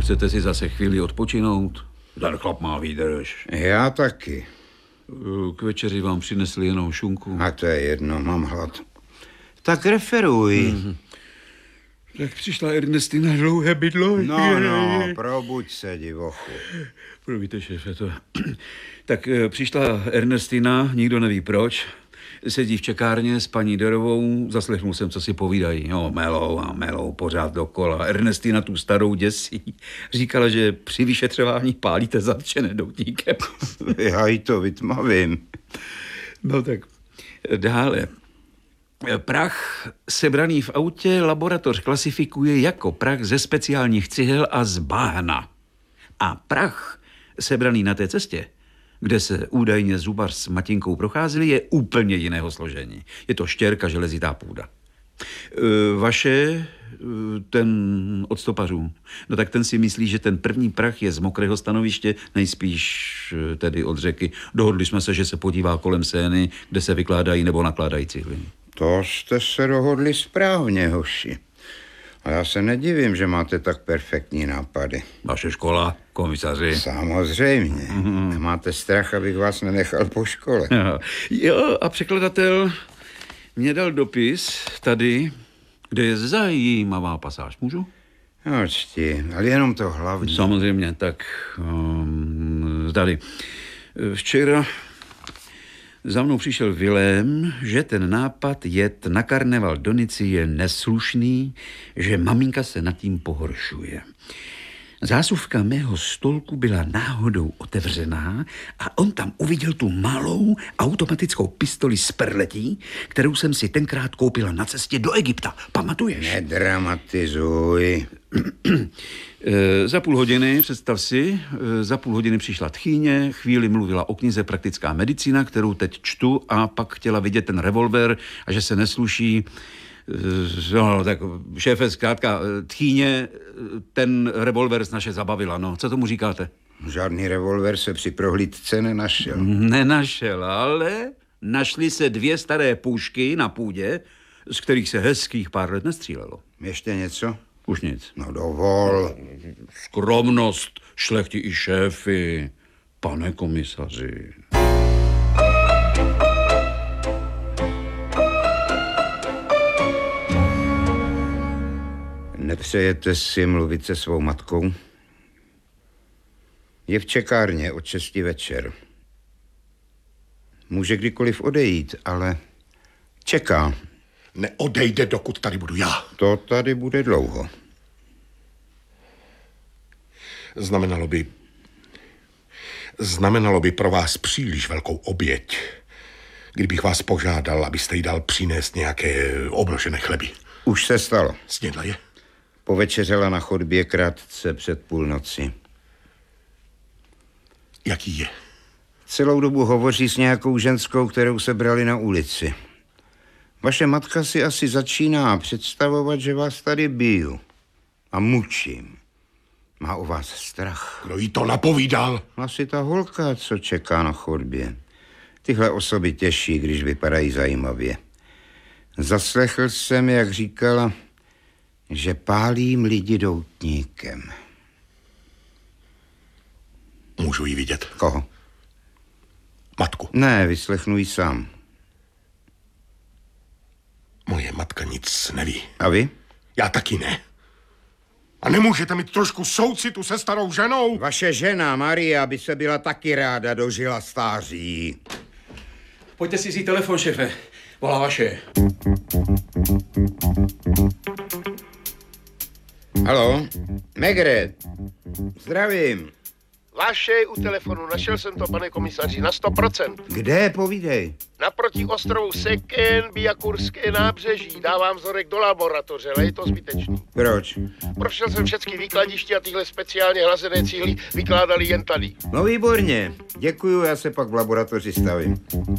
Nechcete si zase chvíli odpočinout? Ten chlap má výdrž. Já taky. K večeři vám přinesli jenom šunku. A to je jedno, mám hlad. Tak referuj. Tak přišla Ernestina dlouhé bydlo. No, probuď se, divochu. Promiňte, šéfe, to... Tak přišla Ernestina, nikdo neví proč. Sedí v čekárně s paní Derovou, zaslechnul jsem, co si povídají. No, melou, pořád dokola. Ernestina tu starou děsí. Říkala, že při vyšetřování pálíte zatčené doutníkem. Já jí to vytmavím. No tak dále. Prach sebraný v autě laboratoř klasifikuje jako prach ze speciálních cihel a z bahna. A prach sebraný na té cestě, kde se údajně zubař s Matinkou procházeli, je úplně jiného složení. Je to štěrka, železitá půda. Vaše, ten od stopařů, no tak ten si myslí, že ten první prach je z mokrého stanoviště, nejspíš tedy od řeky. Dohodli jsme se, že se podívá kolem Sény, kde se vykládají nebo nakládají cihly. To jste se dohodli správně, hoši. A já se nedivím, že máte tak perfektní nápady. Vaše škola, komisaři. Samozřejmě. Máte strach, abych vás nenechal po škole. Jo, a překladatel mě dal dopis tady, kde je zajímavá pasáž. Můžu? No, čti, ale jenom to hlavní. Samozřejmě, tak tady. Včera za mnou přišel Vilém, že ten nápad jet na karneval do Nici je neslušný, že maminka se nad tím pohoršuje. Zásuvka mého stolku byla náhodou otevřená a on tam uviděl tu malou automatickou pistoli z perletí, kterou jsem si tenkrát koupila na cestě do Egypta. Pamatuješ? Nedramatizuj. Za půl hodiny, představ si, přišla tchýně, chvíli mluvila o knize Praktická medicína, kterou teď čtu, a pak chtěla vidět ten revolver a že se nesluší. No, tak šéfe, zkrátka, tchýně ten revolver naše zabavila, no. Co tomu říkáte? Žádný revolver se při prohlídce nenašel. Nenašel, ale našly se 2 staré pušky na půdě, z kterých se hezkých pár let nestřílelo. Ještě něco? Už nic. No dovol. Skromnost šlechti i šéfy, pane komisaři. Nepřejete si mluvit se svou matkou? Je v čekárně od 6 večer. Může kdykoliv odejít, ale čeká. Neodejde, dokud tady budu já. To tady bude dlouho. Znamenalo by pro vás příliš velkou oběť, kdybych vás požádal, abyste jí dal přinést nějaké obložené chleby. Už se stalo. Snědla je? Povečeřela na chodbě krátce před půlnoci. Jaký je? Celou dobu hovoří s nějakou ženskou, kterou se brali na ulici. Vaše matka si asi začíná představovat, že vás tady biju a mučím. Má o vás strach. Kdo jí to napovídal? Asi ta holka, co čeká na chodbě. Tyhle osoby těší, když vypadají zajímavě. Zaslechl jsem, jak říkala, že pálím lidi doutníkem. Můžu jí vidět? Koho? Matku. Ne, vyslechnu ji sám. Moje matka nic neví. A vy? Já taky ne. A nemůžete mít trošku soucitu se starou ženou? Vaše žena, Maria, by se byla taky ráda dožila stáří. Pojďte si vzít telefon, šéfe. Volá vaše. Haló? Megret. Zdravím. Vaše u telefonu, našel jsem to, pane komisaři, na 100%. Kde? Povídej. Naproti ostrovu Seken, Biakurské nábřeží. Dávám vzorek do laboratoře, ale je to zbytečný. Proč? Prošel jsem všechny výkladiště a tyhle speciálně hlazené cihly vykládali jen tady. No výborně. Děkuju, já se pak v laboratoři stavím.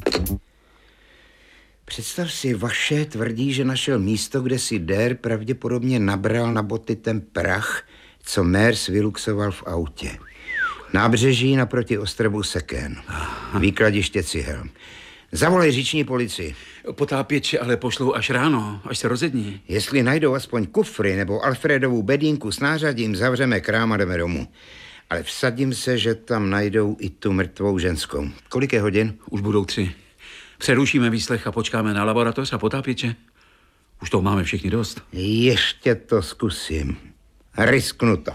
Představ si, vaše tvrdí, že našel místo, kde si Der pravděpodobně nabral na boty ten prach, co Mers vyluxoval v autě. Nábřeží naproti ostrovu Seken. Výkladiště cihel. Zavolej říční policii. Potápěče ale pošlou až ráno, až se rozední. Jestli najdou aspoň kufry nebo Alfredovu bedínku s nářadím, zavřeme krám a jdeme domů. Ale vsadím se, že tam najdou i tu mrtvou ženskou. Kolik je hodin? Už budou 3. Přerušíme výslech a počkáme na laboratoř a potápěče. Už toho máme všichni dost. Ještě to zkusím. Risknu to.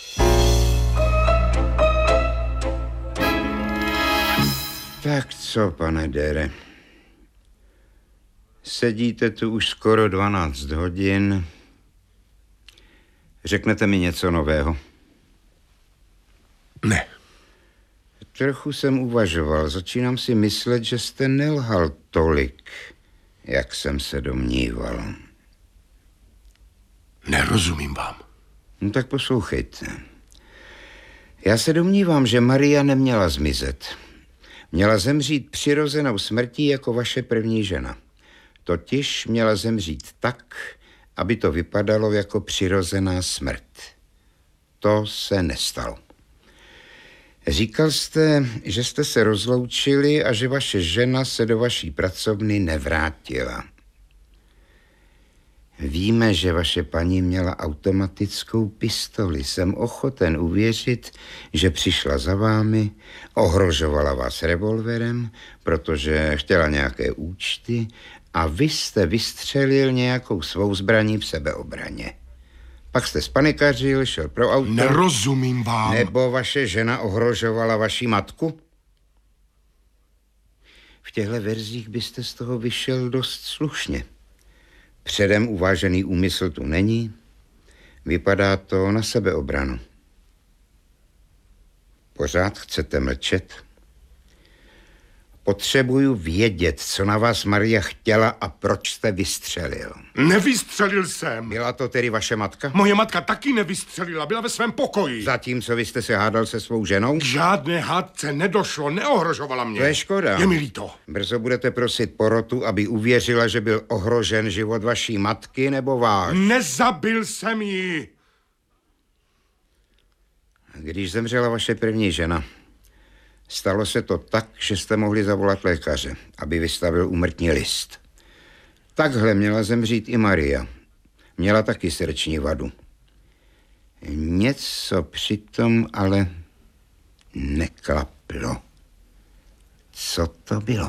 Tak co, pane Dere? Sedíte tu už skoro 12 hodin. Řeknete mi něco nového? Ne. Trochu jsem uvažoval. Začínám si myslet, že jste nelhal tolik, jak jsem se domníval. Nerozumím vám. No tak poslouchejte. Já se domnívám, že Maria neměla zmizet. Měla zemřít přirozenou smrtí jako vaše první žena. Totiž měla zemřít tak, aby to vypadalo jako přirozená smrt. To se nestalo. Říkal jste, že jste se rozloučili a že vaše žena se do vaší pracovny nevrátila. Víme, že vaše paní měla automatickou pistoli. Jsem ochoten uvěřit, že přišla za vámi, ohrožovala vás revolverem, protože chtěla nějaké účty a vy jste vystřelil nějakou svou zbraní v sebeobraně. Pak jste spanikařil, šel pro auto. Nerozumím vám. Nebo vaše žena ohrožovala vaši matku? V těchto verzích byste z toho vyšel dost slušně. Předem uvážený úmysl tu není. Vypadá to na sebeobranu. Pořád chcete mlčet? Potřebuju vědět, co na vás Maria chtěla a proč jste vystřelil. Nevystřelil jsem. Byla to tedy vaše matka? Moje matka taky nevystřelila, byla ve svém pokoji. Zatímco vy jste se hádal se svou ženou? K žádné hádce nedošlo, neohrožovala mě. To je škoda. Je mi líto. Brzo budete prosit porotu, aby uvěřila, že byl ohrožen život vaší matky nebo váš. Nezabil jsem ji. Když zemřela vaše první žena, stalo se to tak, že jste mohli zavolat lékaře, aby vystavil úmrtní list. Takhle měla zemřít i Maria. Měla taky srdeční vadu. Něco přitom ale neklaplo. Co to bylo?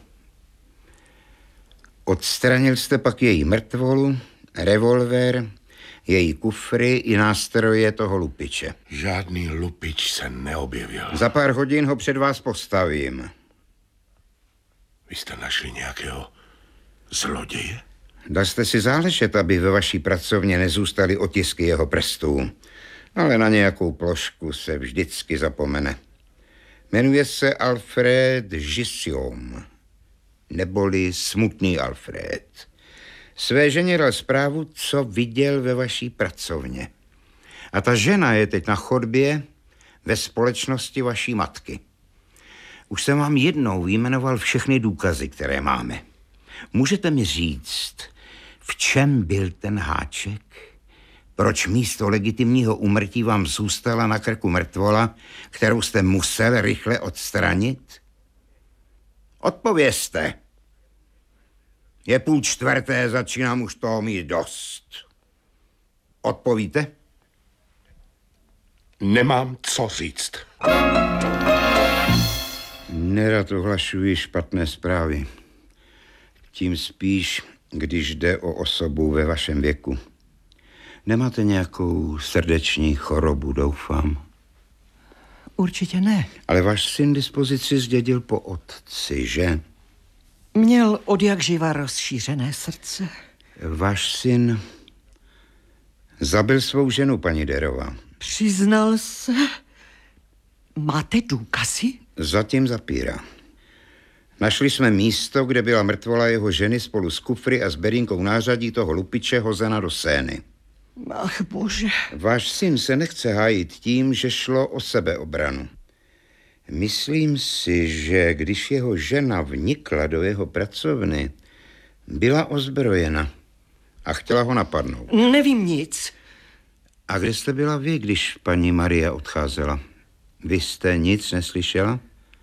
Odstranil jste pak její mrtvolu, revolver, její kufry i nástroje toho lupiče. Žádný lupič se neobjevil. Za pár hodin ho před vás postavím. Vy jste našli nějakého zloděje? Dal jste si záležet, aby ve vaší pracovně nezůstaly otisky jeho prstů, ale na nějakou plošku se vždycky zapomene. Jmenuje se Alfred Gissiom, neboli Smutný Alfred. Své ženě dal zprávu, co viděl ve vaší pracovně. A ta žena je teď na chodbě ve společnosti vaší matky. Už jsem vám jednou vyjmenoval všechny důkazy, které máme. Můžete mi říct, v čem byl ten háček? Proč místo legitimního úmrtí vám zůstala na krku mrtvola, kterou jste musel rychle odstranit? Odpovězte. Je 3:30, začínám už toho mít dost. Odpovíte? Nemám co říct. Nerad ohlašuji špatné zprávy. Tím spíš, když jde o osobu ve vašem věku. Nemáte nějakou srdeční chorobu, doufám? Určitě ne. Ale váš syn dispozici zdědil po otci, že? Měl odjakživa rozšířené srdce. Váš syn zabil svou ženu, paní Derová. Přiznal se? Máte důkazy? Zatím zapírá. Našli jsme místo, kde byla mrtvola jeho ženy spolu s kufry a s bedínkou nářadí toho lupiče hozena do Sény. Ach, bože. Váš syn se nechce hájit tím, že šlo o sebeobranu. Myslím si, že když jeho žena vnikla do jeho pracovny, byla ozbrojena a chtěla ho napadnout. Nevím nic. A kde jste byla vy, když paní Maria odcházela? Vy jste nic neslyšela?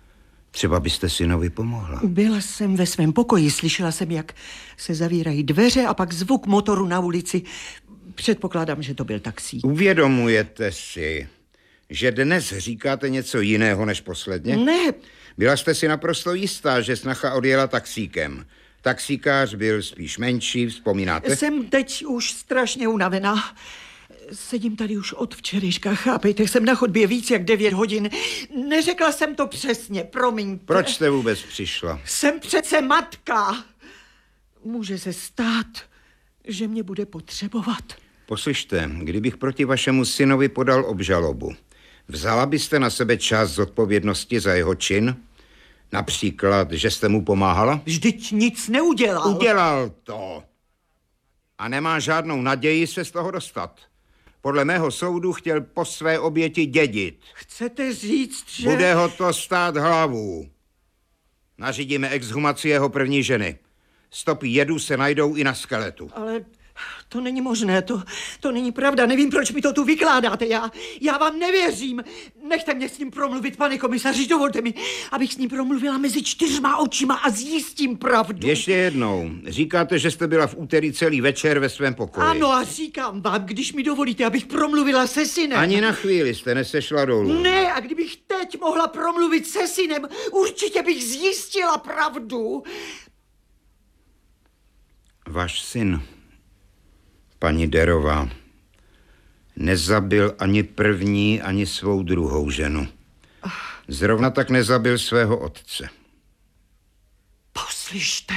Třeba byste synovi pomohla. Byla jsem ve svém pokoji, slyšela jsem, jak se zavírají dveře a pak zvuk motoru na ulici. Předpokládám, že to byl taxík. Uvědomujete si, že dnes říkáte něco jiného než posledně? Ne. Byla jste si naprosto jistá, že snacha odjela taxíkem. Taxíkář byl spíš menší, vzpomínáte? Jsem teď už strašně unavená. Sedím tady už od včerejška, chápejte, jsem na chodbě víc jak 9 hodin. Neřekla jsem to přesně, promiňte. Proč jste vůbec přišla? Jsem přece matka. Může se stát, že mě bude potřebovat. Poslyšte, kdybych proti vašemu synovi podal obžalobu, vzala byste na sebe část zodpovědnosti za jeho čin? Například, že jste mu pomáhala? Vždyť nic neudělal. Udělal to. A nemá žádnou naději se z toho dostat. Podle mého soudu chtěl po své oběti dědit. Chcete říct, že... Bude ho to stát hlavu. Nařídíme exhumaci jeho první ženy. Stopy jedu se najdou i na skeletu. Ale to není možné, to není pravda. Nevím, proč mi to tu vykládáte. Já vám nevěřím. Nechte mě s ním promluvit, pane komisaři. Dovolte mi, abych s ním promluvila mezi 4 očima a zjistím pravdu. Ještě jednou. Říkáte, že jste byla v úterý celý večer ve svém pokoji. Ano, a říkám vám, když mi dovolíte, abych promluvila se synem. Ani na chvíli jste nesešla dolů. Ne, a kdybych teď mohla promluvit se synem, určitě bych zjistila pravdu. Váš syn, paní Derová, nezabil ani první, ani svou druhou ženu. Zrovna tak nezabil svého otce. Poslyšte,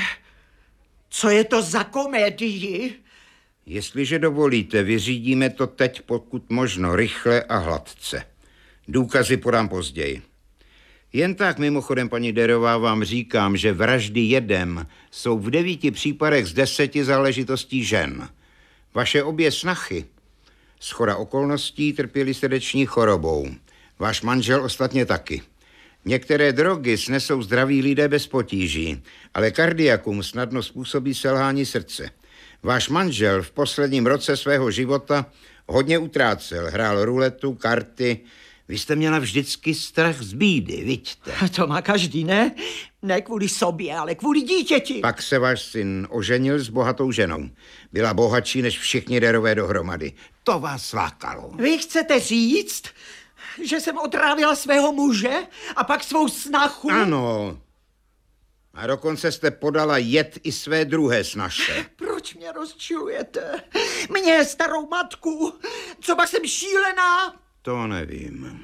co je to za komédii? Jestliže dovolíte, vyřídíme to teď pokud možno rychle a hladce. Důkazy podám později. Jen tak mimochodem, paní Derová, vám říkám, že vraždy jedem jsou v 9 případech z 10 záležitostí žen. Vaše obě snachy, shoda okolností, trpěly srdeční chorobou. Váš manžel ostatně taky. Některé drogy snesou zdraví lidé bez potíží, ale kardiakum snadno způsobí selhání srdce. Váš manžel v posledním roce svého života hodně utrácel, hrál ruletu, karty. Vy jste měla vždycky strach z bídy, vidíte? To má každý, ne? Ne kvůli sobě, ale kvůli dítěti. Pak se váš syn oženil s bohatou ženou. Byla bohatší než všichni Derové dohromady. To vás lákalo. Vy chcete říct, že jsem otrávila svého muže a pak svou snachu? Ano. A dokonce jste podala jed i své druhé snaše. Proč mě rozčilujete? Mě, starou matku. Co pak jsem šílená? To nevím.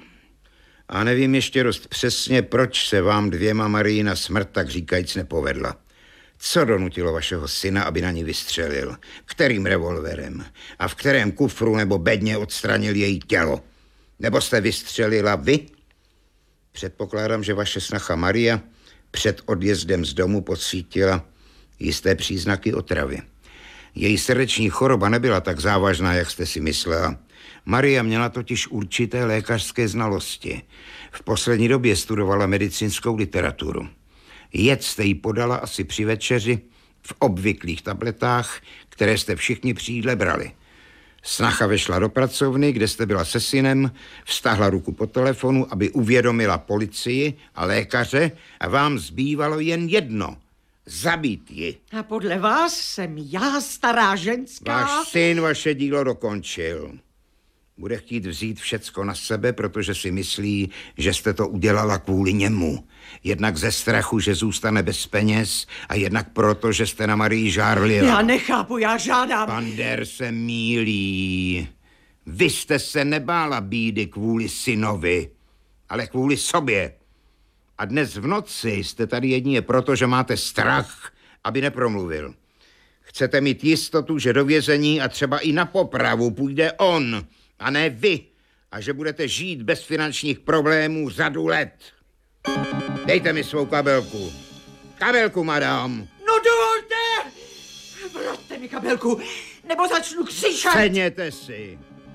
A nevím ještě dost přesně, proč se vám 2 Mariina smrt tak říkajíc nepovedla. Co donutilo vašeho syna, aby na ní vystřelil? Kterým revolverem? A v kterém kufru nebo bedně odstranil její tělo? Nebo jste vystřelila vy? Předpokládám, že vaše snacha Maria před odjezdem z domu pocítila jisté příznaky otravy. Její srdeční choroba nebyla tak závažná, jak jste si myslela. Maria měla totiž určité lékařské znalosti. V poslední době studovala medicínskou literaturu. Jed jste jí podala asi při večeři v obvyklých tabletách, které jste všichni při jídle brali. Snacha vešla do pracovny, kde jste byla se synem, vztahla ruku po telefonu, aby uvědomila policii a lékaře a vám zbývalo jen jedno – zabít ji. A podle vás jsem já, stará ženská? Váš syn vaše dílo dokončil. Bude chtít vzít všecko na sebe, protože si myslí, že jste to udělala kvůli němu. Jednak ze strachu, že zůstane bez peněz a jednak proto, že jste na Marii žárlila. Já nechápu, já žádám. Pan Der se mýlí. Vy jste se nebála bídy kvůli synovi, ale kvůli sobě. A dnes v noci jste tady jedině proto, že máte strach, aby nepromluvil. Chcete mít jistotu, že do vězení a třeba i na popravu půjde on, a ne vy, a že budete žít bez finančních problémů řadu let. Dejte mi svou kabelku. Kabelku, madam. No dovolte! Vraťte mi kabelku, nebo začnu křičet. Sedněte si.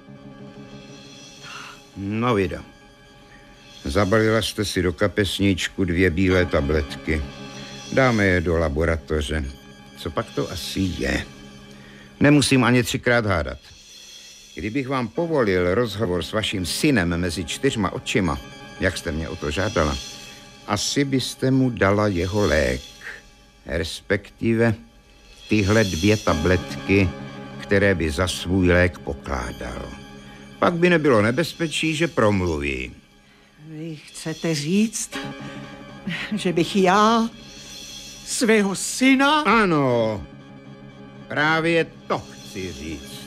No vida. Zabalila jste si do kapesníčku 2 bílé tabletky. Dáme je do laboratoře. Co pak to asi je? Nemusím ani 3krát hádat. Kdybych vám povolil rozhovor s vaším synem mezi 4 očima, jak jste mě o to žádala, asi byste mu dala jeho lék. Respektive tyhle 2 tabletky, které by za svůj lék pokládal. Pak by nebylo nebezpečí, že promluví. Vy chcete říct, že bych já svého syna... Ano, právě to chci říct.